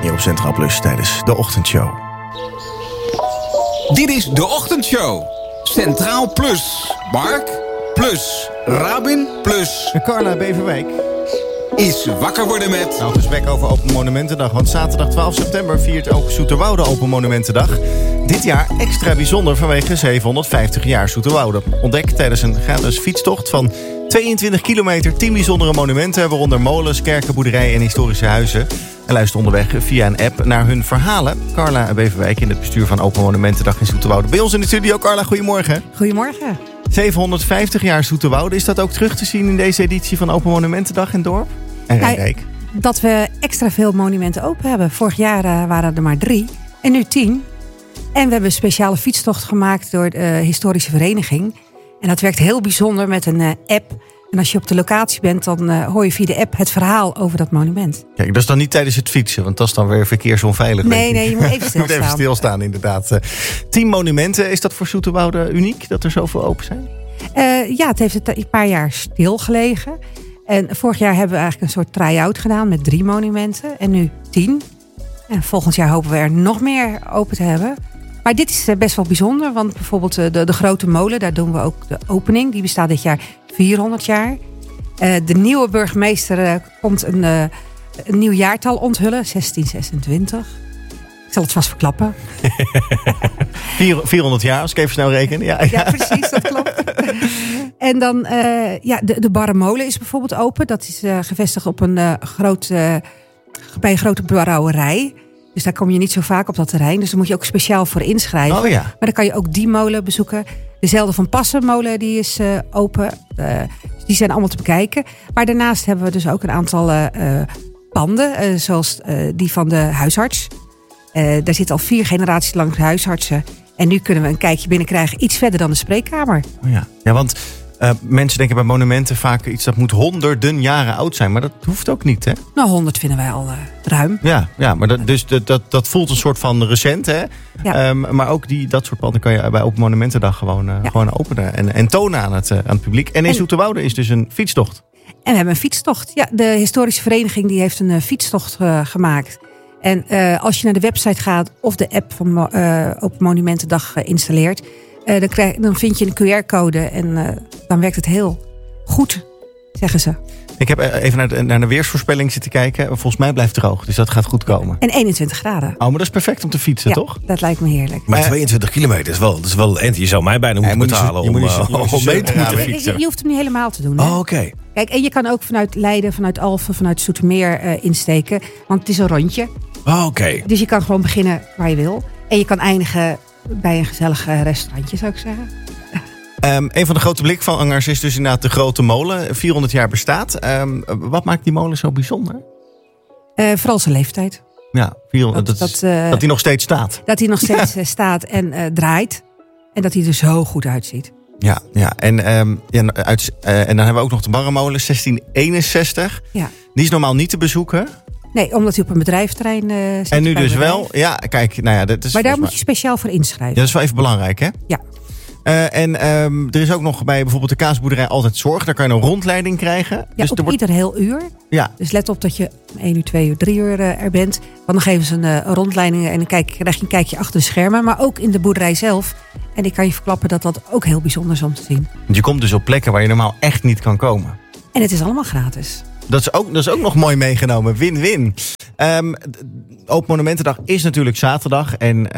hier op Centraal Plus tijdens de ochtendshow. Dit is de ochtendshow. Centraal Plus. Mark plus Rabin plus Carla Beverwijk is wakker worden met... Nou, gesprek over Open Monumentendag. Want zaterdag 12 september viert ook Zoeterwoude Open Monumentendag. Dit jaar extra bijzonder vanwege 750 jaar Zoeterwoude. Ontdek tijdens een gratis fietstocht van 22 kilometer 10 bijzondere monumenten, waaronder molens, kerken, boerderijen en historische huizen. En luister onderweg via een app naar hun verhalen. Carla Beverwijk in het bestuur van Open Monumentendag in Zoeterwoude. Bij ons in de studio. Carla, goedemorgen. Goedemorgen. 750 jaar Zoeterwoude. Is dat ook terug te zien in deze editie van Open Monumentendag in Dorp en Rijnrijk? Dat we extra veel monumenten open hebben. Vorig jaar waren er maar 3 en nu 10. En we hebben een speciale fietstocht gemaakt door de historische vereniging. En dat werkt heel bijzonder met een app. En als je op de locatie bent, dan hoor je via de app het verhaal over dat monument. Kijk, dat is dan niet tijdens het fietsen, want dat is dan weer verkeersonveilig. Nee, je moet even je stilstaan. moet even stilstaan, inderdaad. 10 monumenten, is dat voor Zoeterwoude uniek, dat er zoveel open zijn? Ja, het heeft een paar jaar stilgelegen. En vorig jaar hebben we eigenlijk een soort try-out gedaan met 3 monumenten. En nu 10. En volgend jaar hopen we er nog meer open te hebben. Maar dit is best wel bijzonder, want bijvoorbeeld de Grote Molen, daar doen we ook de opening. Die bestaat dit jaar 400 jaar. De nieuwe burgemeester komt een nieuw jaartal onthullen, 1626. Ik zal het vast verklappen. 400 jaar, als ik even snel reken. Ja, precies, dat klopt. En dan, de Barremolen is bijvoorbeeld open. Dat is gevestigd op bij een grote brouwerij. Dus daar kom je niet zo vaak op dat terrein. Dus daar moet je ook speciaal voor inschrijven. Oh ja. Maar dan kan je ook die molen bezoeken. Dezelfde van Passenmolen, die is open. Die zijn allemaal te bekijken. Maar daarnaast hebben we dus ook een aantal panden. Zoals die van de huisarts. Daar zitten al 4 generaties lang huisartsen. En nu kunnen we een kijkje binnenkrijgen. Iets verder dan de spreekkamer. Oh ja, want mensen denken bij monumenten vaak iets dat moet honderden jaren oud zijn. Maar dat hoeft ook niet, hè? Nou, 100 vinden wij al ruim. Ja, maar dat voelt een soort van recent, hè? Ja. Maar ook dat soort panden kan je bij Open Monumentendag gewoon openen en tonen aan het publiek. En in Zoeterwoude is dus een fietstocht. En we hebben een fietstocht. Ja, de historische vereniging die heeft een fietstocht gemaakt. En als je naar de website gaat of de app van Open Monumentendag installeert, dan vind je een QR-code en dan werkt het heel goed, zeggen ze. Ik heb even naar de weersvoorspelling zitten kijken. Volgens mij blijft het droog, dus dat gaat goed komen. En 21 graden. Oh, maar dat is perfect om te fietsen, toch? Dat lijkt me heerlijk. Maar 22 kilometer dat is wel end. Je zou mij bijna moeten betalen om mee te moeten fietsen. Je hoeft hem niet helemaal te doen. Oh, oké. Kijk, en je kan ook vanuit Leiden, vanuit Alphen, vanuit Zoetermeer insteken. Want het is een rondje. Oh, oké. Dus je kan gewoon beginnen waar je wil. En je kan eindigen bij een gezellig restaurantje, zou ik zeggen. Een van de grote blikvangers is dus inderdaad de Grote Molen. 400 jaar bestaat. Wat maakt die molen zo bijzonder? Vooral zijn leeftijd. Ja, dat hij nog steeds staat. Dat hij nog steeds staat en draait. En dat hij er zo goed uitziet. Ja. En dan hebben we ook nog de Barremolen, 1661. Ja. Die is normaal niet te bezoeken. Nee, omdat hij op een bedrijventerrein zit. En nu dus wel. Ja, kijk, nou ja, dat is. Maar daar moet je speciaal voor inschrijven. Ja, dat is wel even belangrijk, hè? Ja. Er is ook nog bij bijvoorbeeld de kaasboerderij Altijd Zorg. Daar kan je een rondleiding krijgen. Ja, dus op ieder heel uur. Ja. Dus let op dat je 1 uur, 2 uur, 3 uur er bent. Want dan geven ze een rondleiding en dan krijg je een kijkje achter de schermen. Maar ook in de boerderij zelf. En ik kan je verklappen dat dat ook heel bijzonder is om te zien. Want je komt dus op plekken waar je normaal echt niet kan komen. En het is allemaal gratis. Dat is ook nog mooi meegenomen. Win-win. Open Monumentendag is natuurlijk zaterdag.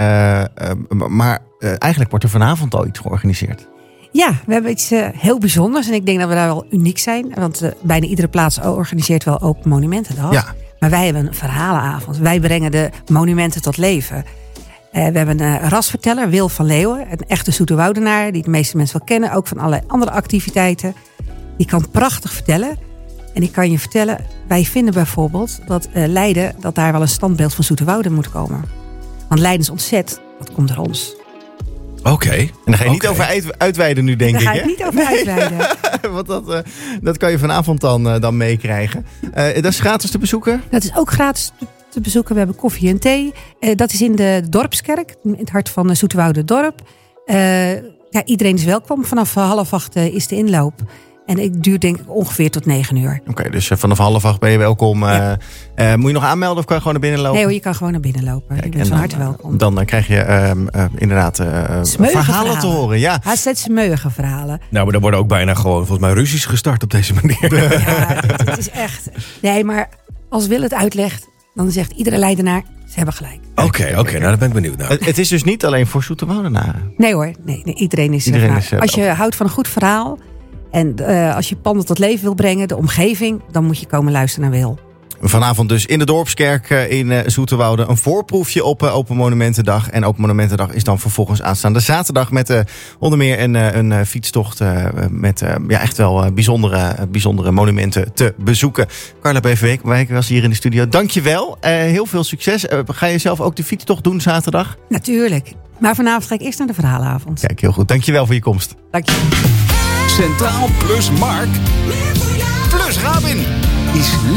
Maar eigenlijk wordt er vanavond al iets georganiseerd. Ja, we hebben iets heel bijzonders. En ik denk dat we daar wel uniek zijn. Want bijna iedere plaats organiseert wel Open Monumentendag. Ja. Maar wij hebben een verhalenavond. Wij brengen de monumenten tot leven. We hebben een rasverteller, Wil van Leeuwen. Een echte Zoeterwoudenaar die de meeste mensen wel kennen. Ook van allerlei andere activiteiten. Die kan prachtig vertellen. En ik kan je vertellen, wij vinden bijvoorbeeld dat Leiden, dat daar wel een standbeeld van Zoeterwoude moet komen. Want Leidens ontzet, dat komt door ons. Oké. En daar ga je niet over uitweiden nu, denk ik. Daar ga ik niet over uitweiden. Want dat kan je vanavond dan meekrijgen. Dat is gratis te bezoeken? Dat is ook gratis te bezoeken. We hebben koffie en thee. Dat is in de Dorpskerk, in het hart van Zoeterwoude dorp. Iedereen is welkom. Vanaf 7:30 is de inloop. En het duurt denk ik ongeveer tot 9 uur. Oké, dus vanaf 7:30 ben je welkom. Ja. Moet je nog aanmelden of kan je gewoon naar binnen lopen? Nee hoor, je kan gewoon naar binnen lopen. Kijk, je bent van harte welkom. Dan krijg je inderdaad verhalen te horen. Ja. Steeds smeuïge verhalen. Nou, maar er worden ook bijna gewoon volgens mij ruzies gestart op deze manier. Ja, het is echt... Nee, maar als Wil het uitlegt, dan zegt iedere Leidenaar, ze hebben gelijk. Oké, nou daar ben ik benieuwd naar. Het is dus niet alleen voor Zoeterwoudenaren. Nee hoor, nee, iedereen is... als je houdt van een goed verhaal en als je panden tot leven wil brengen, de omgeving, dan moet je komen luisteren naar Wil. Vanavond dus in de Dorpskerk in Zoeterwoude een voorproefje op Open Monumentendag. En Open Monumentendag is dan vervolgens aanstaande zaterdag met onder meer een fietstocht met echt wel bijzondere monumenten te bezoeken. Carla Beverwijk was hier in de studio. Dankjewel. Heel veel succes. Ga je zelf ook de fietstocht doen zaterdag? Natuurlijk. Maar vanavond ga ik eerst naar de verhalenavond. Kijk, heel goed. Dankjewel voor je komst. Dank je. Centraal plus Mark plus Rabin is